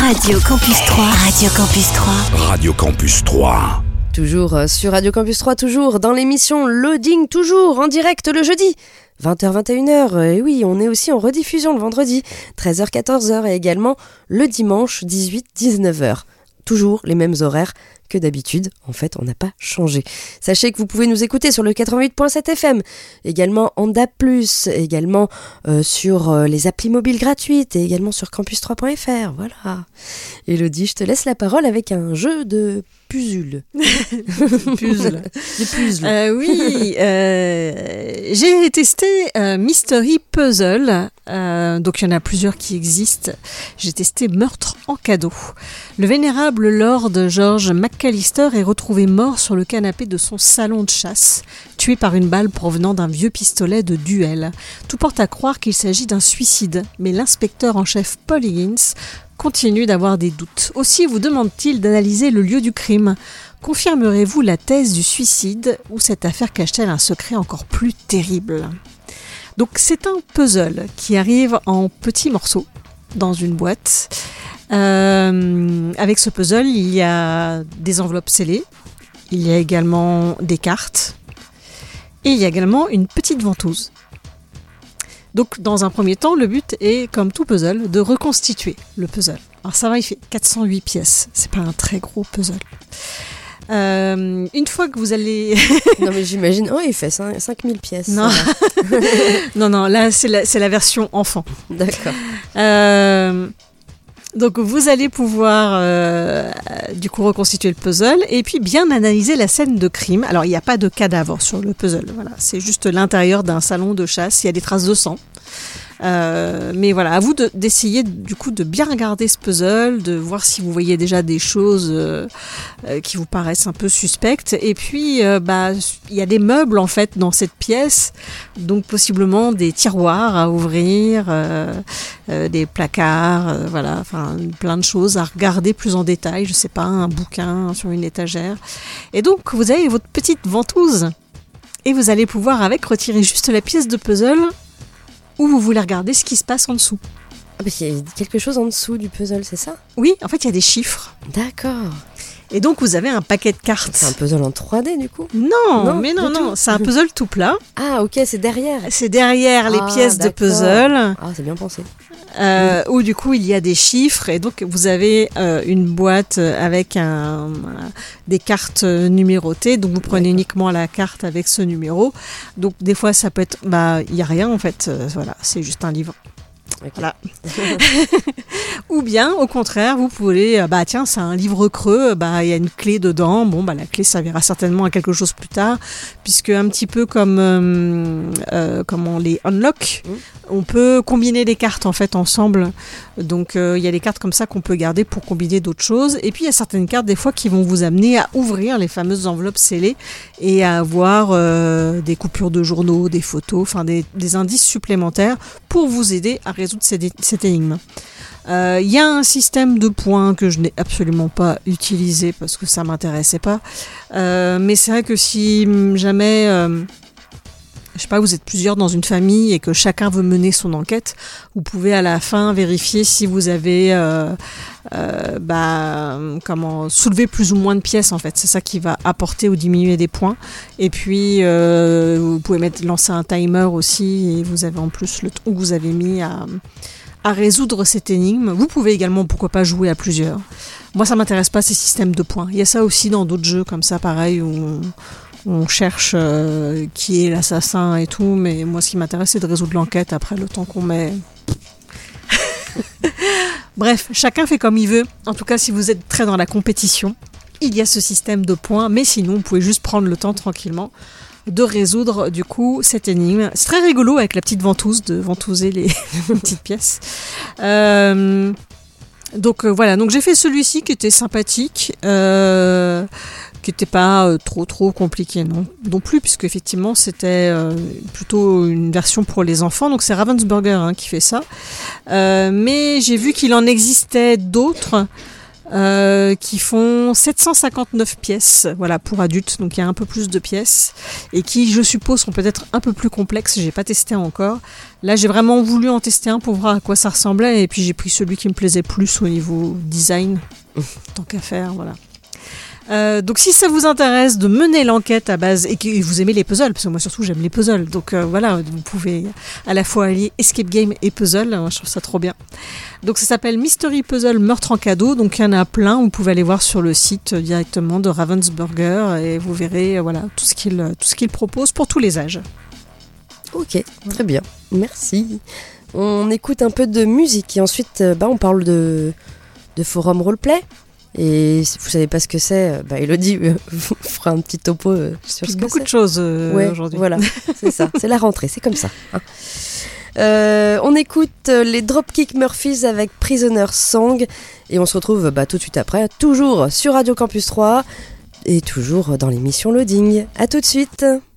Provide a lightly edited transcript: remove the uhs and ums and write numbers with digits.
Radio Campus 3. Radio Campus 3. Radio Campus 3. Toujours sur Radio Campus 3, toujours dans l'émission Loading, toujours en direct le jeudi. 20h-21h, et oui, on est aussi en rediffusion le vendredi, 13h-14h, et également le dimanche 18-19h. Toujours les mêmes horaires que d'habitude, en fait on n'a pas changé. Sachez que vous pouvez nous écouter sur le 88.7 FM, également en DAB+, également sur les applis mobiles gratuites, et également sur campus3.fr, voilà. Elodie, je te laisse la parole avec un jeu de puzzle. Puzzle. De puzzle. Oui, j'ai testé Mystery Puzzle, donc il y en a plusieurs qui existent. J'ai testé Meurtre en cadeau. Le vénérable Lord George McAllister est retrouvé mort sur le canapé de son salon de chasse, tué par une balle provenant d'un vieux pistolet de duel. Tout porte à croire qu'il s'agit d'un suicide, mais l'inspecteur en chef Paul Higgins continue d'avoir des doutes. Aussi vous demande-t-il d'analyser le lieu du crime. Confirmerez-vous la thèse du suicide ou cette affaire cache-t-elle un secret encore plus terrible ? Donc c'est un puzzle qui arrive en petits morceaux dans une boîte. Avec ce puzzle, il y a des enveloppes scellées, il y a également des cartes et il y a également une petite ventouse. Donc dans un premier temps, le but est, comme tout puzzle, de reconstituer le puzzle. Alors ça va, il fait 408 pièces, c'est pas un très gros puzzle. Une fois que vous allez... Non mais j'imagine, il fait 5000 pièces. Non, non, là c'est la version enfant. D'accord. Donc vous allez pouvoir du coup reconstituer le puzzle et puis bien analyser la scène de crime. Alors il n'y a pas de cadavre sur le puzzle, voilà, c'est juste l'intérieur d'un salon de chasse, il y a des traces de sang. Mais voilà, à vous d'essayer du coup de bien regarder ce puzzle, de voir si vous voyez déjà des choses qui vous paraissent un peu suspectes. Et puis, il y a des meubles en fait dans cette pièce, donc possiblement des tiroirs à ouvrir, des placards, voilà, enfin plein de choses à regarder plus en détail. Je sais pas, un bouquin sur une étagère. Et donc, vous avez votre petite ventouse et vous allez pouvoir avec retirer juste la pièce de puzzle. Ou vous voulez regarder ce qui se passe en dessous. Ah bah il y a quelque chose en dessous du puzzle, c'est ça ? Oui, en fait, il y a des chiffres. D'accord. Et donc, vous avez un paquet de cartes. C'est un puzzle en 3D, du coup ? Non, non. c'est un puzzle tout plat. Ah, ok, c'est derrière. C'est derrière les pièces de puzzle. Ah, c'est bien pensé. Où, du coup, il y a des chiffres. Et donc, vous avez une boîte avec des cartes numérotées. Donc, vous prenez uniquement la carte avec ce numéro. Donc, des fois, ça peut être... il n'y a rien, en fait. Voilà, c'est juste un livre. Okay. Voilà. Ou bien, au contraire, vous pouvez, tiens, c'est un livre creux, il y a une clé dedans. Bon, la clé servira certainement à quelque chose plus tard, puisque un petit peu comme on les unlock, on peut combiner les cartes en fait ensemble. Donc, il y a des cartes comme ça qu'on peut garder pour combiner d'autres choses. Et puis, il y a certaines cartes des fois qui vont vous amener à ouvrir les fameuses enveloppes scellées et à avoir des coupures de journaux, des photos, enfin des indices supplémentaires pour vous aider à résoudre cette énigme. Il y a un système de points que je n'ai absolument pas utilisé parce que ça m'intéressait pas. Mais c'est vrai que si jamais, je sais pas, vous êtes plusieurs dans une famille et que chacun veut mener son enquête, vous pouvez à la fin vérifier si vous avez soulever plus ou moins de pièces en fait. C'est ça qui va apporter ou diminuer des points. Et puis vous pouvez lancer un timer aussi et vous avez en plus le temps que vous avez mis à résoudre cette énigme. Vous pouvez également, pourquoi pas, jouer à plusieurs. Moi, ça m'intéresse pas ces systèmes de points. Il y a ça aussi dans d'autres jeux comme ça, pareil, où on cherche qui est l'assassin et tout, mais moi, ce qui m'intéresse, c'est de résoudre l'enquête après le temps qu'on met. Bref, chacun fait comme il veut. En tout cas, si vous êtes très dans la compétition, il y a ce système de points, mais sinon, vous pouvez juste prendre le temps tranquillement de résoudre du coup cette énigme. C'est très rigolo avec la petite ventouse, de ventouser les petites pièces. Donc voilà, donc j'ai fait celui-ci qui était sympathique, qui n'était pas trop compliqué non plus, puisque effectivement c'était plutôt une version pour les enfants. Donc c'est Ravensburger qui fait ça. Mais j'ai vu qu'il en existait d'autres. qui font 759 pièces, voilà, pour adultes, donc il y a un peu plus de pièces, et qui, je suppose, sont peut-être un peu plus complexes, j'ai pas testé encore. Là, j'ai vraiment voulu en tester un pour voir à quoi ça ressemblait, et puis j'ai pris celui qui me plaisait plus au niveau design, tant qu'à faire, voilà. Donc si ça vous intéresse de mener l'enquête à base et que vous aimez les puzzles, parce que moi surtout j'aime les puzzles, donc voilà, vous pouvez à la fois allier escape game et puzzle, moi, je trouve ça trop bien. Donc ça s'appelle Mystery Puzzle Meurtre en cadeau, donc il y en a plein, vous pouvez aller voir sur le site directement de Ravensburger et vous verrez voilà tout ce qu'il propose pour tous les âges. Ok, très bien, merci. On écoute un peu de musique et ensuite on parle de forum roleplay. Et si vous savez pas ce que c'est, Elodie vous fera un petit topo sur ce que beaucoup c'est. De choses aujourd'hui. Voilà, c'est ça, c'est la rentrée, c'est comme ça. Hein. On écoute les Dropkick Murphys avec Prisoner Song et on se retrouve tout de suite après, toujours sur Radio Campus 3 et toujours dans l'émission Loading. À tout de suite.